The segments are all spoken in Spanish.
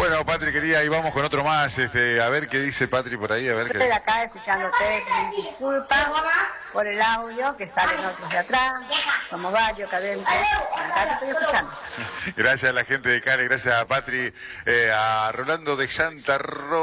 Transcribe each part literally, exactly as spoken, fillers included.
Bueno, Patri, querida, y vamos con otro más. Este, a ver qué dice Patri por ahí. A ver Estoy qué... acá escuchándote, disculpas por el audio que salen otros de atrás. Somos varios acá adentro. Acá te estoy escuchando. Gracias a la gente de Cali, gracias a Patri, eh, a Rolando de Santa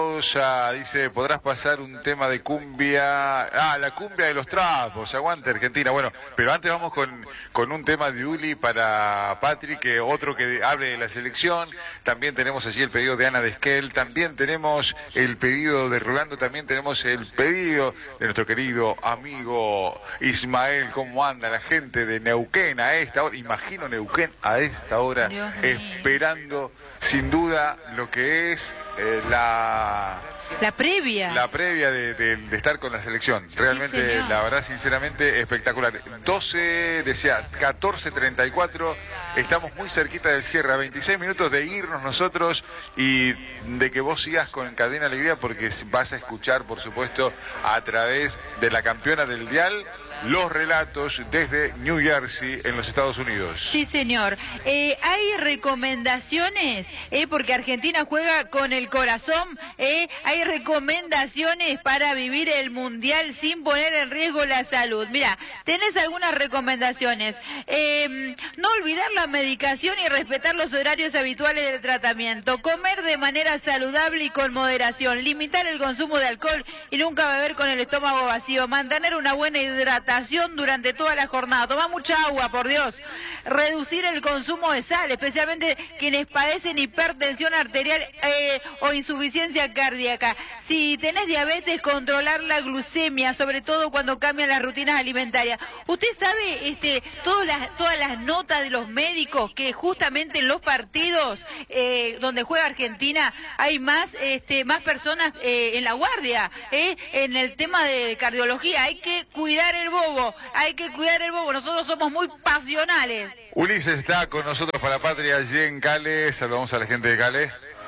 Rosa. Dice, podrás pasar un tema de cumbia. Ah, la cumbia de los trapos. Aguante Argentina. Bueno, pero antes vamos con, con un tema de Uli para Patri, que otro que hable de la selección. También tenemos allí el pedido de Ana de Esquel. También tenemos el pedido de Rolando. También tenemos el pedido de nuestro querido amigo Ismael. ¿Cómo anda la gente de Neuquén a esta hora? Imagino Neuquén a esta hora, esperando sin duda lo que es eh, la... La previa. La previa de, de, de estar con la selección. Realmente, sí, la verdad, sinceramente, espectacular. doce, decía, catorce treinta y cuatro, estamos muy cerquita del cierre, a veintiséis minutos de irnos nosotros y de que vos sigas con Cadena Alegría, porque vas a escuchar, por supuesto, a través de la campeona del dial, los relatos desde New Jersey, en los Estados Unidos. Sí, señor. Eh, hay recomendaciones, eh, porque Argentina juega con el corazón. Eh, hay recomendaciones para vivir el Mundial sin poner en riesgo la salud. Mira, tenés algunas recomendaciones. Eh, no olvidar la medicación y respetar los horarios habituales del tratamiento. Comer de manera saludable y con moderación. Limitar el consumo de alcohol y nunca beber con el estómago vacío. Mantener una buena hidratación durante toda la jornada. Toma mucha agua, por Dios. Reducir el consumo de sal, especialmente quienes padecen hipertensión arterial eh, o insuficiencia cardíaca. Si tenés diabetes, controlar la glucemia, sobre todo cuando cambian las rutinas alimentarias. Usted sabe este, todas, las, todas las notas de los médicos que justamente en los partidos eh, donde juega Argentina hay más, este, más personas eh, en la guardia, eh, en el tema de cardiología. Hay que cuidar el bobo, hay que cuidar el bobo, nosotros somos muy pasionales. Ulises está con nosotros para Patria allí en Cale. Saludamos a la gente de Cale.